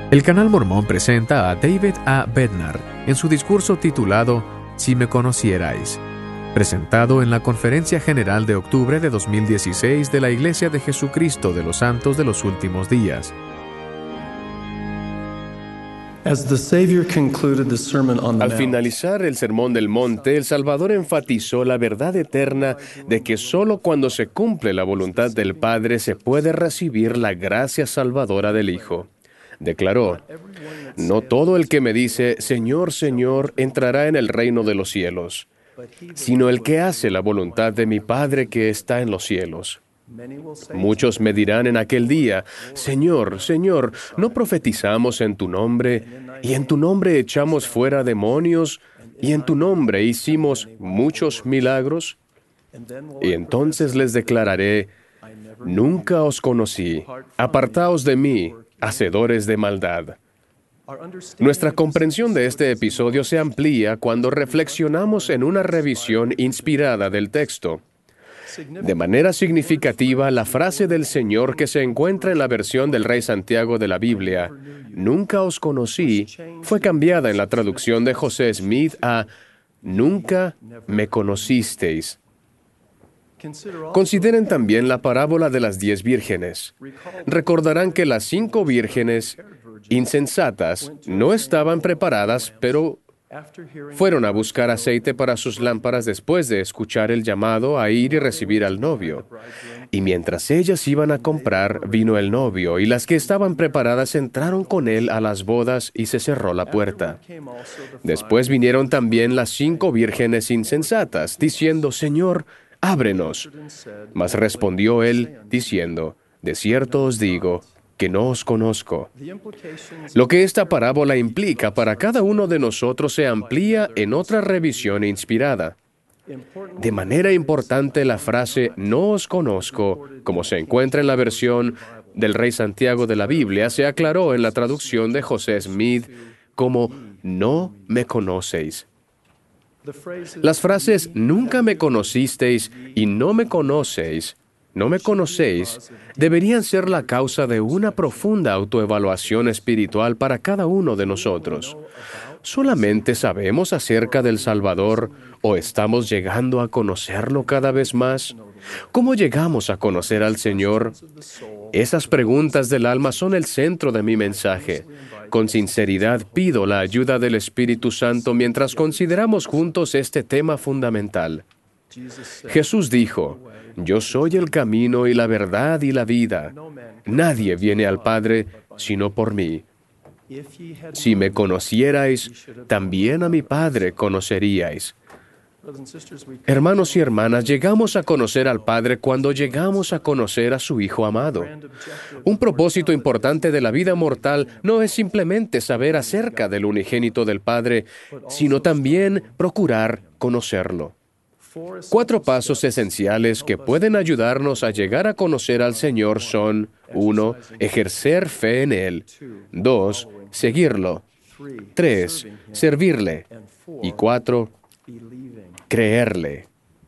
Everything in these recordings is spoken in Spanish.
El Canal Mormón presenta a David A. Bednar en su discurso titulado Si me conocierais, presentado en la Conferencia General de octubre de 2016 de la Iglesia de Jesucristo de los Santos de los Últimos Días. Al finalizar el Sermón del Monte, el Salvador enfatizó la verdad eterna de que solo cuando se cumple la voluntad del Padre se puede recibir la gracia salvadora del Hijo. Declaró: no todo el que me dice, Señor, Señor, entrará en el reino de los cielos, sino el que hace la voluntad de mi Padre que está en los cielos. Muchos me dirán en aquel día, Señor, Señor, ¿no profetizamos en tu nombre, y en tu nombre echamos fuera demonios, y en tu nombre hicimos muchos milagros? Y entonces les declararé, nunca os conocí, apartaos de mí, hacedores de maldad. Nuestra comprensión de este episodio se amplía cuando reflexionamos en una revisión inspirada del texto. De manera significativa, la frase del Señor que se encuentra en la versión del Rey Santiago de la Biblia, nunca os conocí, fue cambiada en la traducción de José Smith a nunca me conocisteis. Consideren también la parábola de las 10 vírgenes. Recordarán que las 5 vírgenes insensatas no estaban preparadas, pero fueron a buscar aceite para sus lámparas después de escuchar el llamado a ir y recibir al novio. Y mientras ellas iban a comprar, vino el novio, y las que estaban preparadas entraron con él a las bodas y se cerró la puerta. Después vinieron también las 5 vírgenes insensatas, diciendo, Señor, ábrenos. Mas respondió él, diciendo, de cierto os digo, que no os conozco. Lo que esta parábola implica para cada uno de nosotros se amplía en otra revisión inspirada. De manera importante, la frase no os conozco, como se encuentra en la versión del Rey Santiago de la Biblia, se aclaró en la traducción de José Smith como no me conocéis. Las frases nunca me conocisteis y no me conocéis deberían ser la causa de una profunda autoevaluación espiritual para cada uno de nosotros. ¿Solamente sabemos acerca del Salvador o estamos llegando a conocerlo cada vez más? ¿Cómo llegamos a conocer al Señor? Esas preguntas del alma son el centro de mi mensaje. Con sinceridad pido la ayuda del Espíritu Santo mientras consideramos juntos este tema fundamental. Jesús dijo, yo soy el camino y la verdad y la vida. Nadie viene al Padre sino por mí. Si me conocierais, también a mi Padre conoceríais. Hermanos y hermanas, llegamos a conocer al Padre cuando llegamos a conocer a su Hijo amado. Un propósito importante de la vida mortal no es simplemente saber acerca del unigénito del Padre, sino también procurar conocerlo. 4 pasos esenciales que pueden ayudarnos a llegar a conocer al Señor son: 1. Ejercer fe en Él. 2. Seguirlo. 3. Servirle. Y 4. Creerle.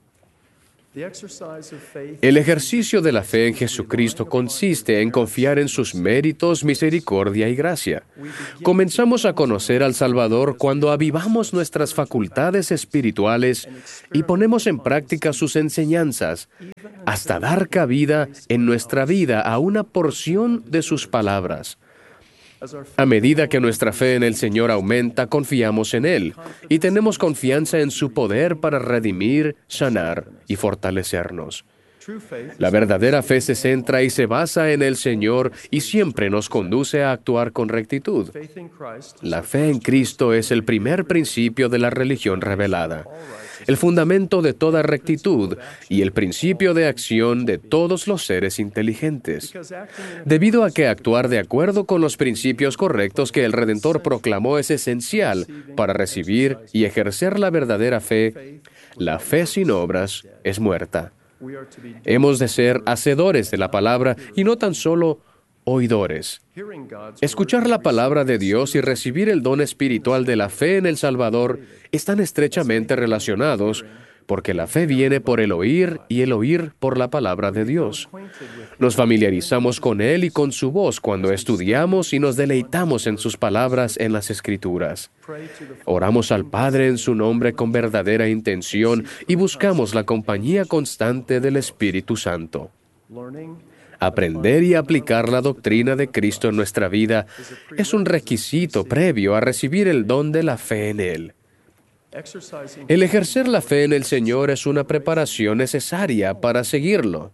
El ejercicio de la fe en Jesucristo consiste en confiar en sus méritos, misericordia y gracia. Comenzamos a conocer al Salvador cuando avivamos nuestras facultades espirituales y ponemos en práctica sus enseñanzas, hasta dar cabida en nuestra vida a una porción de sus palabras. A medida que nuestra fe en el Señor aumenta, confiamos en Él y tenemos confianza en su poder para redimir, sanar y fortalecernos. La verdadera fe se centra y se basa en el Señor y siempre nos conduce a actuar con rectitud. La fe en Cristo es el primer principio de la religión revelada, el fundamento de toda rectitud y el principio de acción de todos los seres inteligentes. Debido a que actuar de acuerdo con los principios correctos que el Redentor proclamó es esencial para recibir y ejercer la verdadera fe, la fe sin obras es muerta. Hemos de ser hacedores de la palabra y no tan solo oidores. Escuchar la palabra de Dios y recibir el don espiritual de la fe en el Salvador están estrechamente relacionados porque la fe viene por el oír y el oír por la palabra de Dios. Nos familiarizamos con Él y con su voz cuando estudiamos y nos deleitamos en sus palabras en las Escrituras. Oramos al Padre en su nombre con verdadera intención y buscamos la compañía constante del Espíritu Santo. Aprender y aplicar la doctrina de Cristo en nuestra vida es un requisito previo a recibir el don de la fe en Él. El ejercer la fe en el Señor es una preparación necesaria para seguirlo.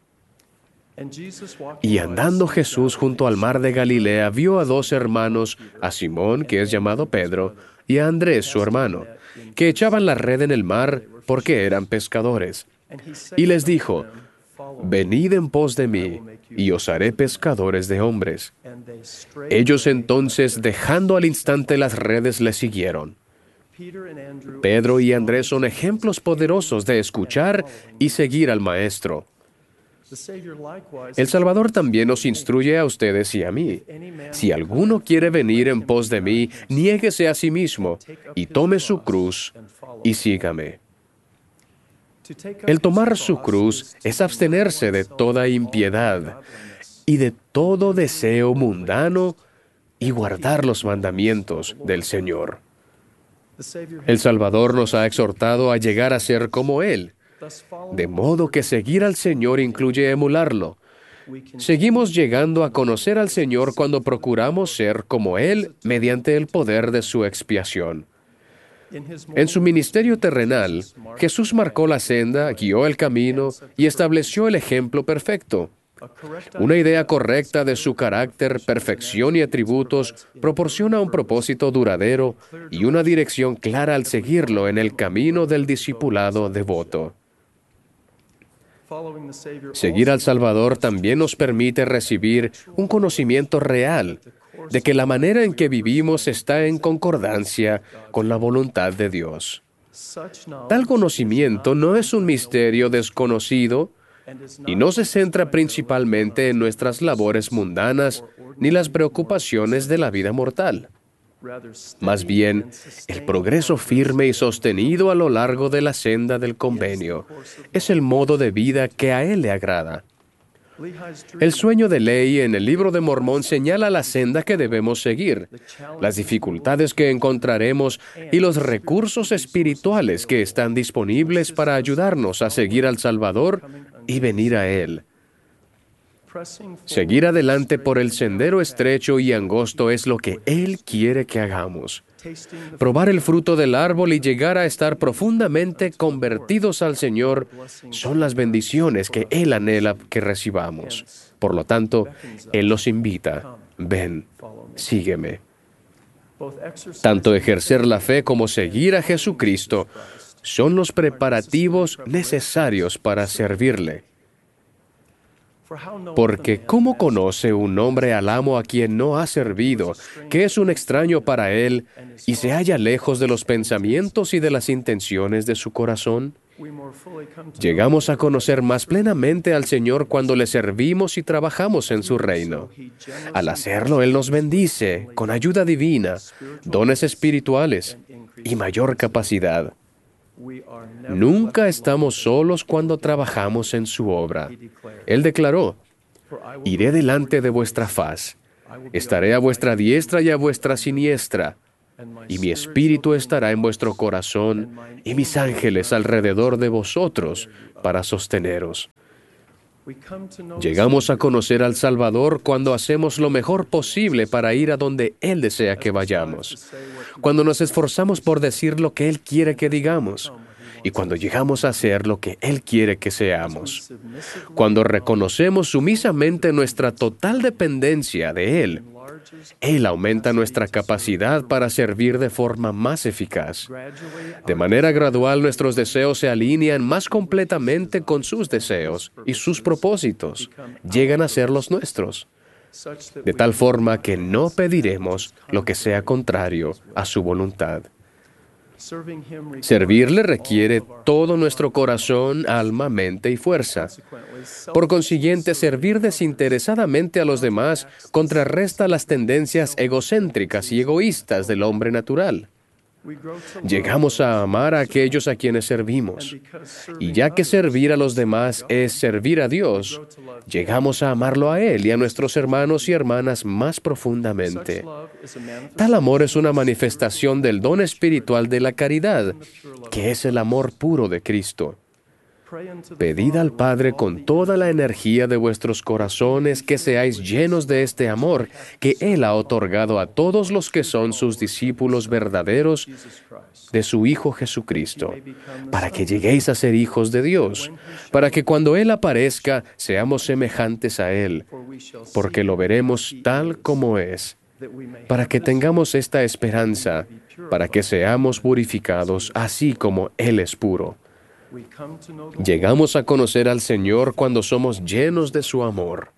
Y andando Jesús junto al mar de Galilea, vio a dos hermanos, a Simón, que es llamado Pedro, y a Andrés, su hermano, que echaban la red en el mar porque eran pescadores. Y les dijo: «Venid en pos de mí, y os haré pescadores de hombres». Ellos entonces, dejando al instante las redes, le siguieron. Pedro y Andrés son ejemplos poderosos de escuchar y seguir al Maestro. El Salvador también nos instruye a ustedes y a mí. Si alguno quiere venir en pos de mí, niéguese a sí mismo y tome su cruz y sígame. El tomar su cruz es abstenerse de toda impiedad y de todo deseo mundano y guardar los mandamientos del Señor. El Salvador nos ha exhortado a llegar a ser como Él, de modo que seguir al Señor incluye emularlo. Seguimos llegando a conocer al Señor cuando procuramos ser como Él mediante el poder de su expiación. En su ministerio terrenal, Jesús marcó la senda, guió el camino y estableció el ejemplo perfecto. Una idea correcta de su carácter, perfección y atributos proporciona un propósito duradero y una dirección clara al seguirlo en el camino del discipulado devoto. Seguir al Salvador también nos permite recibir un conocimiento real de que la manera en que vivimos está en concordancia con la voluntad de Dios. Tal conocimiento no es un misterio desconocido y no se centra principalmente en nuestras labores mundanas ni las preocupaciones de la vida mortal. Más bien, el progreso firme y sostenido a lo largo de la senda del convenio es el modo de vida que a Él le agrada. El sueño de Lehi en el Libro de Mormón señala la senda que debemos seguir, las dificultades que encontraremos y los recursos espirituales que están disponibles para ayudarnos a seguir al Salvador y venir a Él. Seguir adelante por el sendero estrecho y angosto es lo que Él quiere que hagamos. Probar el fruto del árbol y llegar a estar profundamente convertidos al Señor son las bendiciones que Él anhela que recibamos. Por lo tanto, Él nos invita: ven, sígueme. Tanto ejercer la fe como seguir a Jesucristo son los preparativos necesarios para servirle. Porque ¿cómo conoce un hombre al amo a quien no ha servido, que es un extraño para él y se halla lejos de los pensamientos y de las intenciones de su corazón? Llegamos a conocer más plenamente al Señor cuando le servimos y trabajamos en su reino. Al hacerlo, Él nos bendice con ayuda divina, dones espirituales y mayor capacidad. Nunca estamos solos cuando trabajamos en su obra. Él declaró: «Iré delante de vuestra faz, estaré a vuestra diestra y a vuestra siniestra, y mi espíritu estará en vuestro corazón, y mis ángeles alrededor de vosotros para sosteneros». Llegamos a conocer al Salvador cuando hacemos lo mejor posible para ir a donde Él desea que vayamos, cuando nos esforzamos por decir lo que Él quiere que digamos, y cuando llegamos a hacer lo que Él quiere que seamos. Cuando reconocemos sumisamente nuestra total dependencia de Él, Él aumenta nuestra capacidad para servir de forma más eficaz. De manera gradual, nuestros deseos se alinean más completamente con sus deseos y sus propósitos llegan a ser los nuestros, de tal forma que no pediremos lo que sea contrario a su voluntad. Servirle requiere todo nuestro corazón, alma, mente y fuerza. Por consiguiente, servir desinteresadamente a los demás contrarresta las tendencias egocéntricas y egoístas del hombre natural. Llegamos a amar a aquellos a quienes servimos. Y ya que servir a los demás es servir a Dios, llegamos a amarlo a Él y a nuestros hermanos y hermanas más profundamente. Tal amor es una manifestación del don espiritual de la caridad, que es el amor puro de Cristo. Pedid al Padre con toda la energía de vuestros corazones que seáis llenos de este amor que Él ha otorgado a todos los que son sus discípulos verdaderos de su Hijo Jesucristo, para que lleguéis a ser hijos de Dios, para que cuando Él aparezca seamos semejantes a Él, porque lo veremos tal como es, para que tengamos esta esperanza, para que seamos purificados así como Él es puro. Llegamos a conocer al Señor cuando somos llenos de su amor.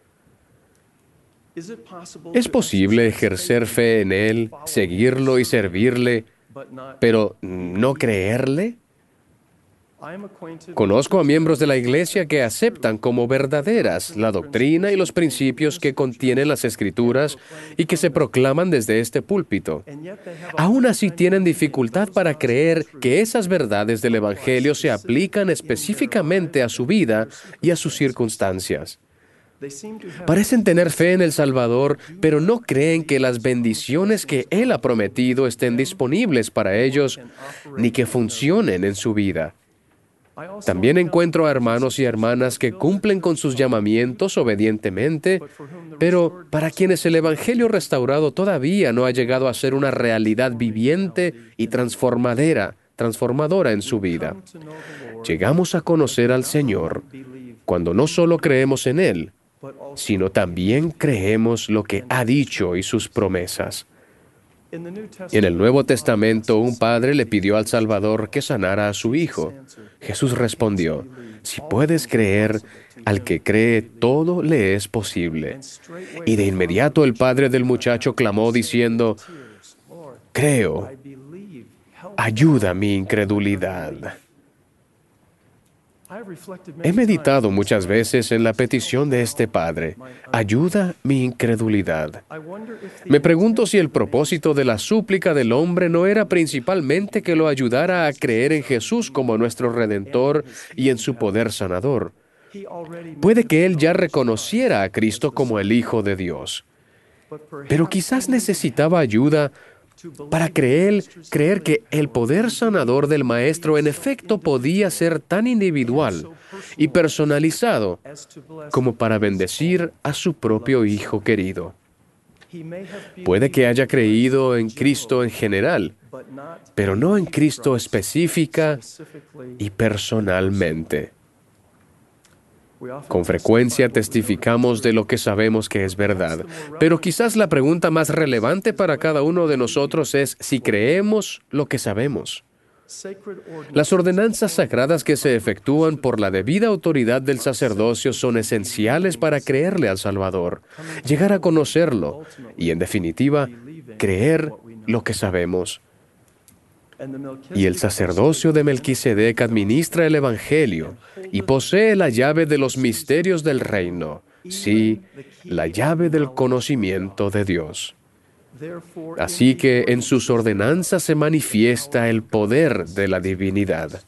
¿Es posible ejercer fe en Él, seguirlo y servirle, pero no creerle? Conozco a miembros de la Iglesia que aceptan como verdaderas la doctrina y los principios que contienen las Escrituras y que se proclaman desde este púlpito. Aún así tienen dificultad para creer que esas verdades del Evangelio se aplican específicamente a su vida y a sus circunstancias. Parecen tener fe en el Salvador, pero no creen que las bendiciones que Él ha prometido estén disponibles para ellos ni que funcionen en su vida. También encuentro a hermanos y hermanas que cumplen con sus llamamientos obedientemente, pero para quienes el Evangelio restaurado todavía no ha llegado a ser una realidad viviente y transformadora en su vida. Llegamos a conocer al Señor cuando no solo creemos en Él, sino también creemos lo que ha dicho y sus promesas. En el Nuevo Testamento, un padre le pidió al Salvador que sanara a su hijo. Jesús respondió, si puedes creer, al que cree todo le es posible. Y de inmediato el padre del muchacho clamó diciendo, creo, ayuda mi incredulidad. He meditado muchas veces en la petición de este padre, ayuda mi incredulidad. Me pregunto si el propósito de la súplica del hombre no era principalmente que lo ayudara a creer en Jesús como nuestro Redentor y en su poder sanador. Puede que él ya reconociera a Cristo como el Hijo de Dios, pero quizás necesitaba ayuda para creer que el poder sanador del Maestro en efecto podía ser tan individual y personalizado como para bendecir a su propio Hijo querido. Puede que haya creído en Cristo en general, pero no en Cristo específica y personalmente. Con frecuencia testificamos de lo que sabemos que es verdad, pero quizás la pregunta más relevante para cada uno de nosotros es si creemos lo que sabemos. Las ordenanzas sagradas que se efectúan por la debida autoridad del sacerdocio son esenciales para creerle al Salvador, llegar a conocerlo y, en definitiva, creer lo que sabemos. Y el sacerdocio de Melquisedec administra el Evangelio y posee la llave de los misterios del reino, sí, la llave del conocimiento de Dios. Así que en sus ordenanzas se manifiesta el poder de la divinidad.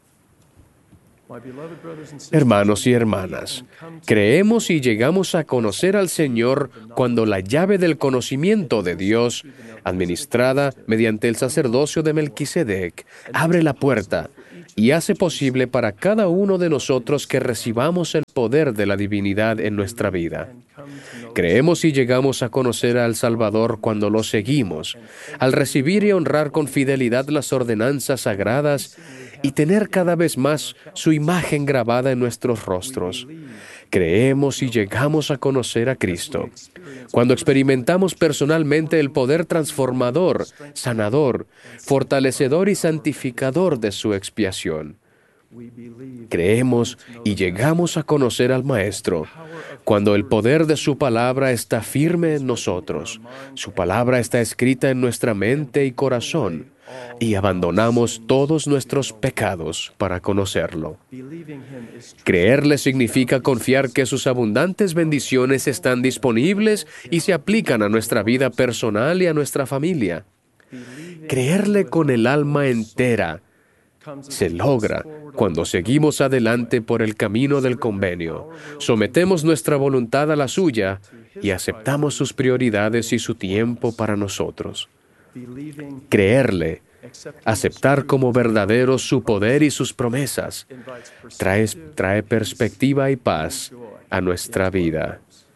Hermanos y hermanas, creemos y llegamos a conocer al Señor cuando la llave del conocimiento de Dios, administrada mediante el sacerdocio de Melquisedec, abre la puerta y hace posible para cada uno de nosotros que recibamos el poder de la divinidad en nuestra vida. Creemos y llegamos a conocer al Salvador cuando lo seguimos, al recibir y honrar con fidelidad las ordenanzas sagradas y tener cada vez más su imagen grabada en nuestros rostros. Creemos y llegamos a conocer a Cristo cuando experimentamos personalmente el poder transformador, sanador, fortalecedor y santificador de su expiación. Creemos y llegamos a conocer al Maestro cuando el poder de su palabra está firme en nosotros, su palabra está escrita en nuestra mente y corazón, y abandonamos todos nuestros pecados para conocerlo. Creerle significa confiar que sus abundantes bendiciones están disponibles y se aplican a nuestra vida personal y a nuestra familia. Creerle con el alma entera se logra cuando seguimos adelante por el camino del convenio, sometemos nuestra voluntad a la suya y aceptamos sus prioridades y su tiempo para nosotros. Creerle, aceptar como verdadero su poder y sus promesas, trae perspectiva y paz a nuestra vida.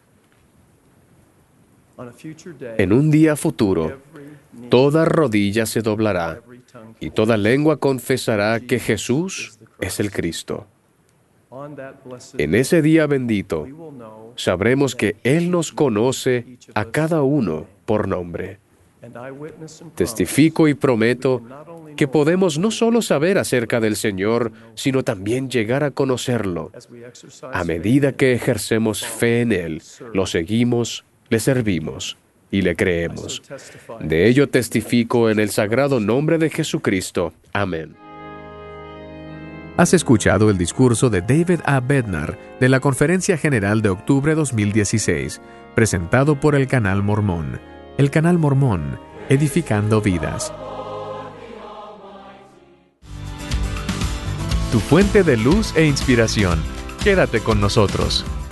En un día futuro, toda rodilla se doblará y toda lengua confesará que Jesús es el Cristo. En ese día bendito, sabremos que Él nos conoce a cada uno por nombre. Testifico y prometo que podemos no solo saber acerca del Señor, sino también llegar a conocerlo. A medida que ejercemos fe en Él, lo seguimos, le servimos y le creemos. De ello testifico en el sagrado nombre de Jesucristo. Amén. Has escuchado el discurso de David A. Bednar de la Conferencia General de Octubre 2016, presentado por el Canal Mormón. El Canal Mormón, edificando vidas. Tu fuente de luz e inspiración. Quédate con nosotros.